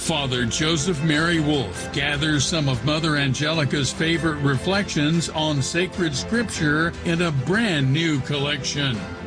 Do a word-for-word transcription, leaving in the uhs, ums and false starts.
Father Joseph Mary Wolfe gathers some of Mother Angelica's favorite reflections on sacred scripture in a brand new collection.